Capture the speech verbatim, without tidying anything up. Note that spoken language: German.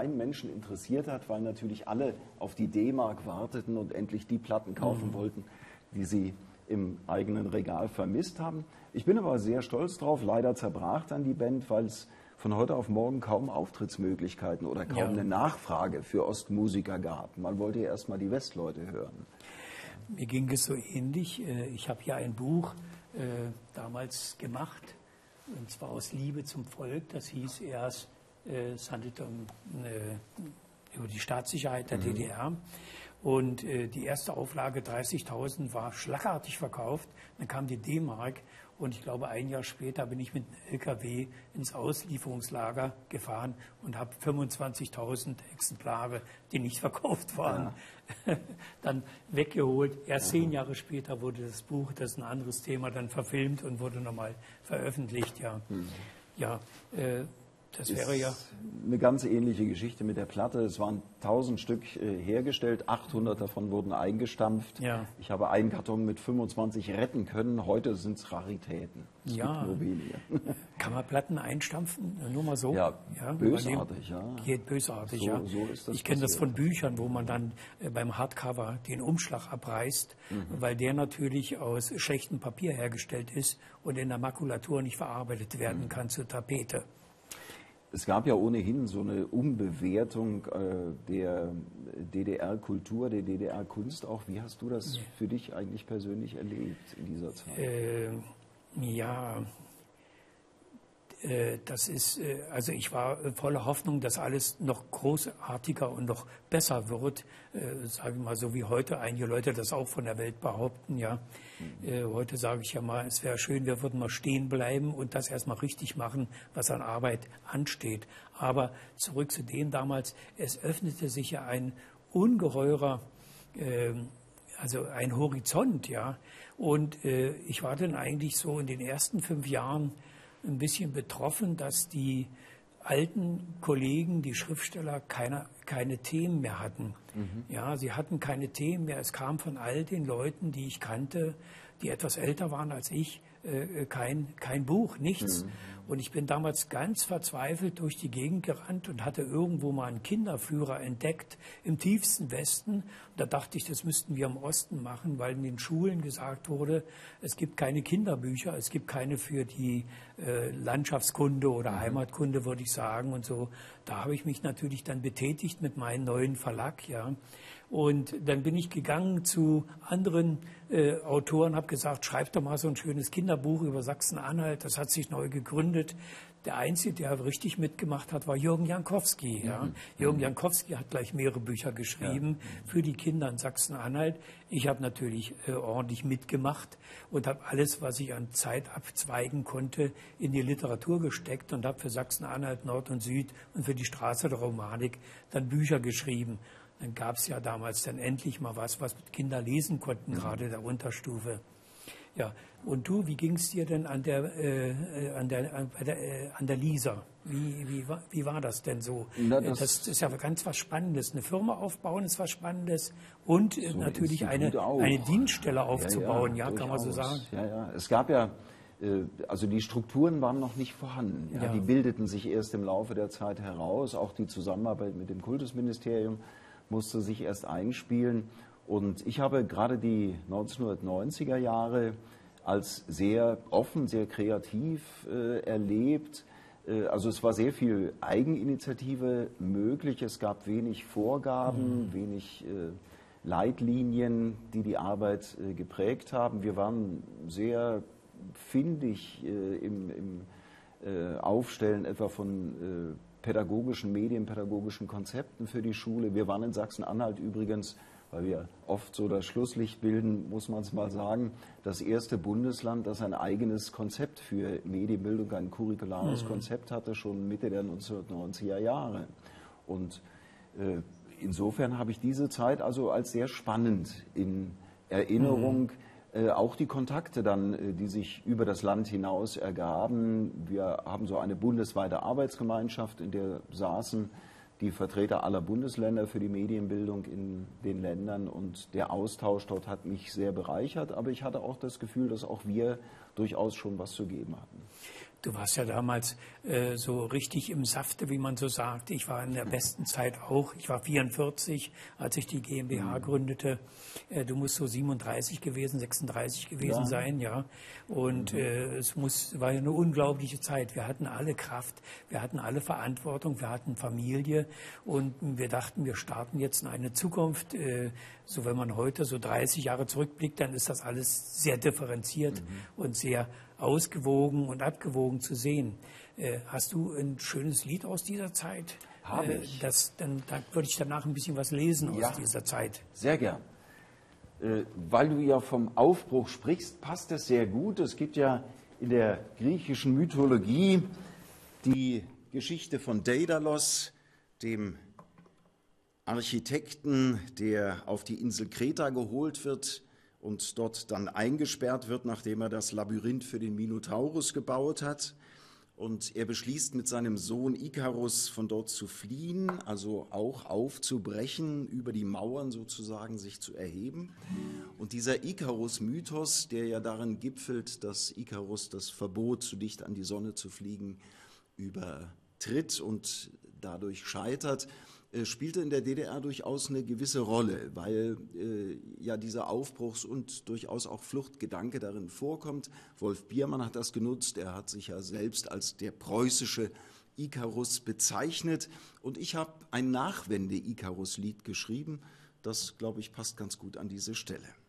keinen Menschen interessiert hat, weil natürlich alle auf die D-Mark warteten und endlich die Platten kaufen mhm. wollten, die sie im eigenen Regal vermisst haben. Ich bin aber sehr stolz drauf. Leider zerbrach dann die Band, weil es von heute auf morgen kaum Auftrittsmöglichkeiten oder kaum ja. eine Nachfrage für Ostmusiker gab. Man wollte ja erst mal die Westleute hören. Mir ging es so ähnlich. Ich habe ja ein Buch äh, damals gemacht, und zwar aus Liebe zum Volk. Das hieß erst, äh, es handelte um, äh, über die Staatssicherheit der mhm. D D R. Und äh, die erste Auflage, dreißigtausend, war schlagartig verkauft. Dann kam die D-Mark und ich glaube, ein Jahr später bin ich mit einem L K W ins Auslieferungslager gefahren und habe fünfundzwanzigtausend Exemplare, die nicht verkauft waren, ja. dann weggeholt. Erst ja. zehn Jahre später wurde das Buch, das ist ein anderes Thema, dann verfilmt und wurde nochmal veröffentlicht. Ja, mhm. ja äh, das wäre ja eine ganz ähnliche Geschichte mit der Platte. Es waren tausend Stück äh, hergestellt, achthundert davon wurden eingestampft. Ja. Ich habe einen Karton mit fünfundzwanzig retten können. Heute sind es Raritäten. Es ja. gibt nur wenige. Kann man Platten einstampfen? Nur mal so? Ja, ja bösartig, ja. Geht bösartig, so, ja. So ist das ich kenne das von Büchern, wo man dann äh, beim Hardcover den Umschlag abreißt, mhm. weil der natürlich aus schlechtem Papier hergestellt ist und in der Makulatur nicht verarbeitet werden mhm. kann zur Tapete. Es gab ja ohnehin so eine Umbewertung äh, der D D R-Kultur, der D D R-Kunst auch. Wie hast du das für dich eigentlich persönlich erlebt in dieser Zeit? Äh, ja, äh, das ist, äh, also ich war voller Hoffnung, dass alles noch großartiger und noch besser wird, äh, sage ich mal, so wie heute einige Leute das auch von der Welt behaupten, ja. Mhm. Äh, heute sage ich ja mal, es wäre schön, wir würden mal stehen bleiben und das erstmal richtig machen, was an Arbeit ansteht. Aber zurück zu dem damals, es öffnete sich ja ein ungeheurer, äh, also ein Horizont, ja. Und äh, ich war dann eigentlich so in den ersten fünf Jahren ein bisschen betroffen, dass die alten Kollegen, die Schriftsteller, keine, keine Themen mehr hatten. Mhm. Ja, sie hatten keine Themen mehr. Es kam von all den Leuten, die ich kannte, die etwas älter waren als ich, äh, kein, kein Buch, nichts. Mhm. Und ich bin damals ganz verzweifelt durch die Gegend gerannt und hatte irgendwo mal einen Kinderführer entdeckt im tiefsten Westen. Und da dachte ich, das müssten wir im Osten machen, weil in den Schulen gesagt wurde, es gibt keine Kinderbücher, es gibt keine für die äh, Landschaftskunde oder mhm. Heimatkunde, würde ich sagen. Und so, da habe ich mich natürlich dann betätigt mit meinem neuen Verlag, ja. Und dann bin ich gegangen zu anderen äh, Autoren, habe gesagt, schreib doch mal so ein schönes Kinderbuch über Sachsen-Anhalt. Das hat sich neu gegründet. Der Einzige, der richtig mitgemacht hat, war Jürgen Jankowski. Ja. Mhm. Jürgen Jankowski hat gleich mehrere Bücher geschrieben ja. für die Kinder in Sachsen-Anhalt. Ich habe natürlich äh, ordentlich mitgemacht und habe alles, was ich an Zeit abzweigen konnte, in die Literatur gesteckt und habe für Sachsen-Anhalt, Nord und Süd und für die Straße der Romanik dann Bücher geschrieben. Dann gab es ja damals dann endlich mal was, was Kinder lesen konnten, mhm. gerade der Unterstufe. Ja, und du, wie ging es dir denn an der, äh, an der, an der, äh, an der Lisa? Wie, wie, wie war das denn so? Na, das, das ist ja ganz was Spannendes. Eine Firma aufbauen ist was Spannendes und so natürlich eine, eine Dienststelle aufzubauen, ja, ja, ja kann man so sagen. Ja, ja. Es gab ja, also die Strukturen waren noch nicht vorhanden. Ja. Ja. Die bildeten sich erst im Laufe der Zeit heraus. Auch die Zusammenarbeit mit dem Kultusministerium musste sich erst einspielen. Und ich habe gerade die neunzehnhundertneunziger Jahre als sehr offen, sehr kreativ äh, erlebt. Äh, also es war sehr viel Eigeninitiative möglich. Es gab wenig Vorgaben, mhm. wenig äh, Leitlinien, die die Arbeit äh, geprägt haben. Wir waren sehr findig äh, im, im äh, Aufstellen etwa von äh, pädagogischen, medienpädagogischen Konzepten für die Schule. Wir waren in Sachsen-Anhalt übrigens, weil wir oft so das Schlusslicht bilden, muss man es mal sagen, das erste Bundesland, das ein eigenes Konzept für Medienbildung, ein curriculares mhm. Konzept hatte, schon Mitte der neunzehnhundertneunziger Jahre. Und äh, insofern habe ich diese Zeit also als sehr spannend in Erinnerung. Mhm. Äh, auch die Kontakte dann, äh, die sich über das Land hinaus ergaben. Wir haben so eine bundesweite Arbeitsgemeinschaft, in der saßen die Vertreter aller Bundesländer für die Medienbildung in den Ländern und der Austausch dort hat mich sehr bereichert, aber ich hatte auch das Gefühl, dass auch wir durchaus schon was zu geben hatten. du warst ja damals äh, so richtig im Safte, wie man so sagt. Ich war in der besten Zeit auch. Ich war vierundvierzig, als ich die GmbH mhm. gründete. Äh, du musst so siebenunddreißig gewesen, sechsunddreißig gewesen ja. sein, ja. Und mhm. äh, es muss, war ja eine unglaubliche Zeit. Wir hatten alle Kraft, wir hatten alle Verantwortung, wir hatten Familie und wir dachten, wir starten jetzt in eine Zukunft. Äh, so wenn man heute so dreißig Jahre zurückblickt, dann ist das alles sehr differenziert mhm. und sehr ausgewogen und abgewogen zu sehen. Äh, hast du ein schönes Lied aus dieser Zeit? Habe äh, ich. Das, dann da würde ich danach ein bisschen was lesen ja, aus dieser Zeit. Sehr gern. Äh, weil du ja vom Aufbruch sprichst, passt das sehr gut. Es gibt ja in der griechischen Mythologie die Geschichte von Daidalos, dem Architekten, der auf die Insel Kreta geholt wird und dort dann eingesperrt wird, nachdem er das Labyrinth für den Minotaurus gebaut hat. Und er beschließt mit seinem Sohn Ikarus von dort zu fliehen, also auch aufzubrechen, über die Mauern sozusagen sich zu erheben. Und dieser Ikarus-Mythos, der ja darin gipfelt, dass Ikarus das Verbot, zu dicht an die Sonne zu fliegen, übertritt und dadurch scheitert, spielte in der D D R durchaus eine gewisse Rolle, weil äh, ja dieser Aufbruchs- und durchaus auch Fluchtgedanke darin vorkommt. Wolf Biermann hat das genutzt, er hat sich ja selbst als der preußische Ikarus bezeichnet und ich habe ein Nachwende-Ikarus-Lied geschrieben, das, glaube ich, passt ganz gut an diese Stelle.